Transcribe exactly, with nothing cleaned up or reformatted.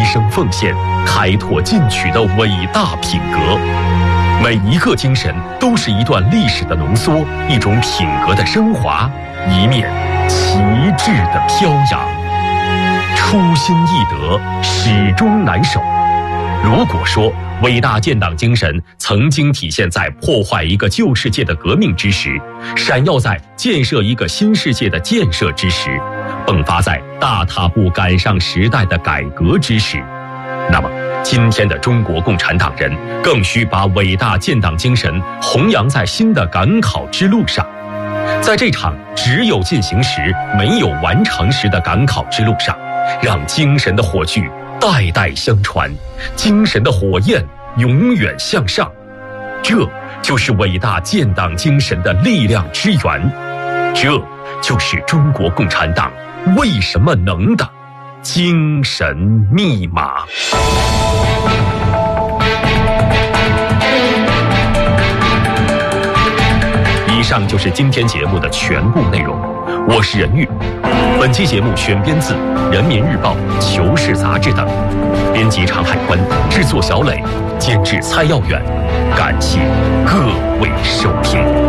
生奉献、开拓进取的伟大品格。每一个精神都是一段历史的浓缩，一种品格的升华，一面旗帜的飘扬。初心易得，始终难守。如果说伟大建党精神曾经体现在破坏一个旧世界的革命之时，闪耀在建设一个新世界的建设之时，迸发在大踏步赶上时代的改革之时，那么今天的中国共产党人更需把伟大建党精神弘扬在新的赶考之路上。在这场只有进行时没有完成时的赶考之路上，让精神的火炬代代相传，精神的火焰永远向上。这就是伟大建党精神的力量之源，这就是中国共产党为什么能的精神密码。以上就是今天节目的全部内容，我是任玉。本期节目选编自《人民日报》《求是》杂志等，编辑常海关，制作小磊，监制蔡耀远。感谢各位收听。